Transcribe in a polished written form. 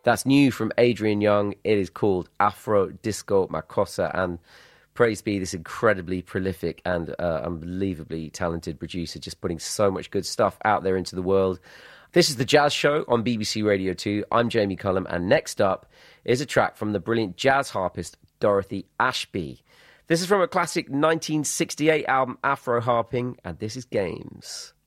That's new from Adrian Young. It is called Afro Disco Makossa, and praise be this incredibly prolific and unbelievably talented producer, just putting so much good stuff out there into the world. This is The Jazz Show on BBC Radio 2. I'm Jamie Cullum, and next up is a track from the brilliant jazz harpist Dorothy Ashby. This is from a classic 1968 album, Afro Harping, and this is Games.